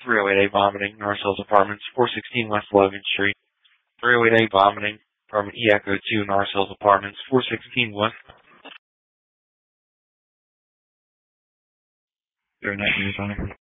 308A vomiting, Narcell's Apartments, 416 West Logan Street. 308A vomiting, apartment E-Echo 2, Narcell's Apartments, 416 West. 09 News on it.